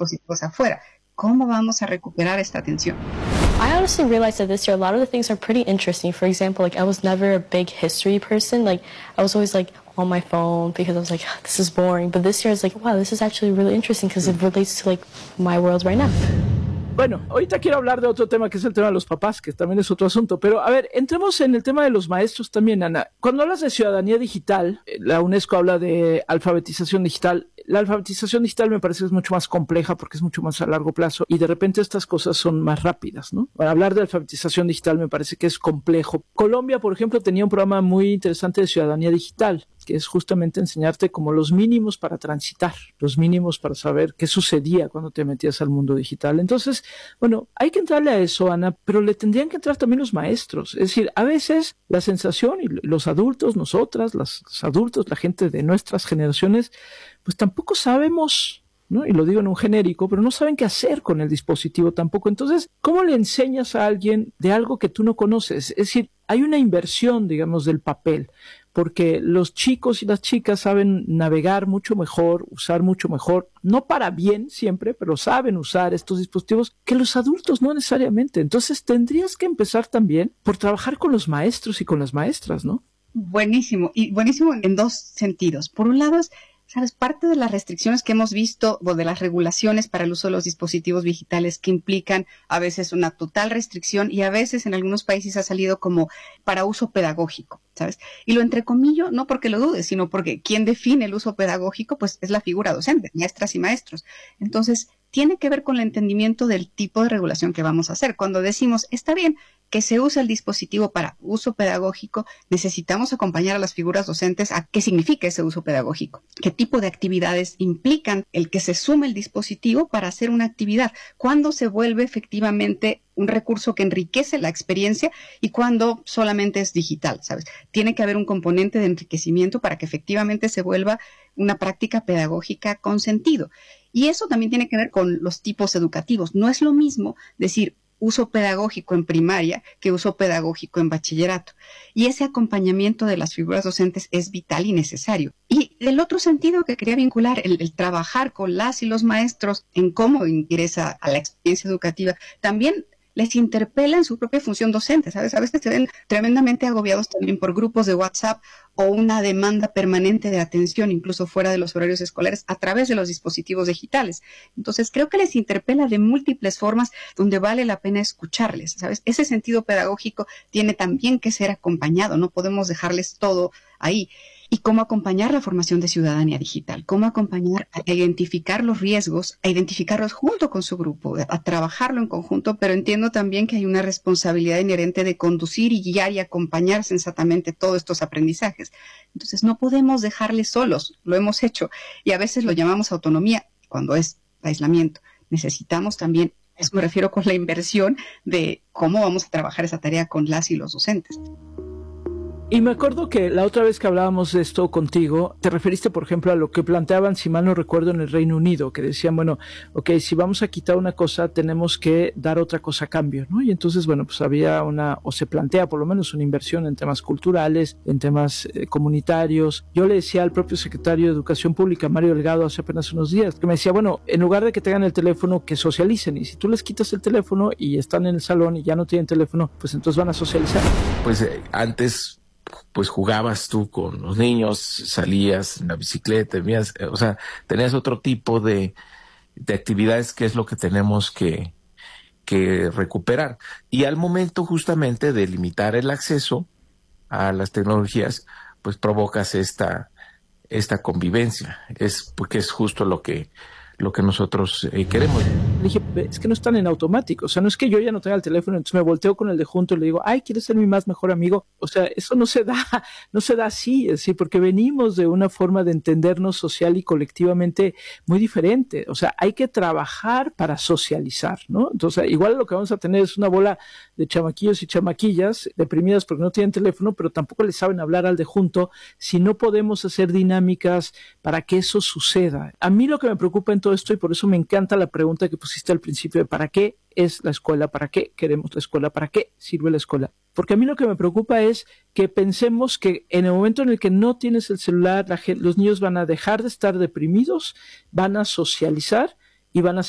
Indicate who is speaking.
Speaker 1: dispositivos afuera. ¿Cómo vamos a recuperar esta atención?
Speaker 2: I honestly realized that this year a lot of the things are pretty interesting. For example, like I was never a big history person. Like I was always like on my phone because I was like, this is boring. But this year I was like, wow, this is actually really interesting because it relates to like my world right now.
Speaker 3: Bueno, ahorita quiero hablar de otro tema que es el tema de los papás, que también es otro asunto, pero a ver, entremos en el tema de los maestros también, Ana. Cuando hablas de ciudadanía digital, la UNESCO habla de alfabetización digital. La alfabetización digital me parece que es mucho más compleja porque es mucho más a largo plazo y de repente estas cosas son más rápidas, ¿no? Para hablar de alfabetización digital me parece que es complejo. Colombia, por ejemplo, tenía un programa muy interesante de ciudadanía digital, que es justamente enseñarte como los mínimos para transitar, los mínimos para saber qué sucedía cuando te metías al mundo digital. Entonces, bueno, hay que entrarle a eso, Ana, pero le tendrían que entrar también los maestros. Es decir, a veces la sensación, y los adultos, nosotras, los adultos, la gente de nuestras generaciones, pues tampoco sabemos, ¿no? Y lo digo en un genérico, pero no saben qué hacer con el dispositivo tampoco. Entonces, ¿cómo le enseñas a alguien de algo que tú no conoces? Es decir, hay una inversión, digamos, del papel, porque los chicos y las chicas saben navegar mucho mejor, usar mucho mejor, no para bien siempre, pero saben usar estos dispositivos que los adultos no necesariamente. Entonces, tendrías que empezar también por trabajar con los maestros y con las maestras, ¿no?
Speaker 1: Buenísimo, y buenísimo en dos sentidos. Por un lado, ¿sabes? Parte de las restricciones que hemos visto o de las regulaciones para el uso de los dispositivos digitales que implican a veces una total restricción y a veces en algunos países ha salido como para uso pedagógico, ¿sabes? Y lo entrecomillo no porque lo dudes, sino porque quien define el uso pedagógico pues es la figura docente, maestras y maestros. Entonces, tiene que ver con el entendimiento del tipo de regulación que vamos a hacer. Cuando decimos, está bien que se use el dispositivo para uso pedagógico, necesitamos acompañar a las figuras docentes a qué significa ese uso pedagógico, qué tipo de actividades implican el que se sume el dispositivo para hacer una actividad, cuándo se vuelve efectivamente un recurso que enriquece la experiencia y cuándo solamente es digital, ¿sabes? Tiene que haber un componente de enriquecimiento para que efectivamente se vuelva una práctica pedagógica con sentido. Y eso también tiene que ver con los tipos educativos. No es lo mismo decir uso pedagógico en primaria que uso pedagógico en bachillerato. Y ese acompañamiento de las figuras docentes es vital y necesario. Y el otro sentido que quería vincular, el trabajar con las y los maestros en cómo ingresa a la experiencia educativa, también les interpela en su propia función docente, ¿sabes? A veces se ven tremendamente agobiados también por grupos de WhatsApp o una demanda permanente de atención, incluso fuera de los horarios escolares, a través de los dispositivos digitales. Entonces, creo que les interpela de múltiples formas donde vale la pena escucharles, ¿sabes? Ese sentido pedagógico tiene también que ser acompañado, no podemos dejarles todo ahí. Y cómo acompañar la formación de ciudadanía digital, cómo acompañar a identificar los riesgos, a identificarlos junto con su grupo, a trabajarlo en conjunto, pero entiendo también que hay una responsabilidad inherente de conducir y guiar y acompañar sensatamente todos estos aprendizajes. Entonces no podemos dejarles solos, lo hemos hecho, y a veces lo llamamos autonomía cuando es aislamiento. Necesitamos también, a eso me refiero con la inversión de cómo vamos a trabajar esa tarea con las y los docentes.
Speaker 3: Y me acuerdo que la otra vez que hablábamos de esto contigo, te referiste, por ejemplo, a lo que planteaban, si mal no recuerdo, en el Reino Unido, que decían, bueno, ok, si vamos a quitar una cosa, tenemos que dar otra cosa a cambio, ¿no? Y entonces, bueno, pues había o se plantea por lo menos una inversión en temas culturales, en temas comunitarios. Yo le decía al propio secretario de Educación Pública, Mario Delgado, hace apenas unos días, que me decía, bueno, en lugar de que tengan el teléfono, que socialicen, y si tú les quitas el teléfono y están en el salón y ya no tienen teléfono, pues entonces van a socializar.
Speaker 4: Pues antes pues jugabas tú con los niños, salías en la bicicleta, o sea, tenías otro tipo de actividades que es lo que tenemos que recuperar. Y al momento justamente de limitar el acceso a las tecnologías, pues provocas esta convivencia. Porque es justo lo que nosotros queremos.
Speaker 3: Le dije, es que no están en automático, o sea, no es que yo ya no tenga el teléfono, entonces me volteo con el de junto y le digo, ay, ¿quieres ser mi más mejor amigo? O sea, eso no se da así, es decir, porque venimos de una forma de entendernos social y colectivamente muy diferente, o sea, hay que trabajar para socializar, ¿no? Entonces, igual lo que vamos a tener es una bola de chamaquillos y chamaquillas deprimidas porque no tienen teléfono, pero tampoco les saben hablar al de junto, si no podemos hacer dinámicas para que eso suceda. A mí lo que me preocupa en todo esto, y por eso me encanta la pregunta que pusiste al principio de ¿para qué es la escuela? ¿Para qué queremos la escuela? ¿Para qué sirve la escuela? Porque a mí lo que me preocupa es que pensemos que en el momento en el que no tienes el celular, los niños van a dejar de estar deprimidos, van a socializar y van a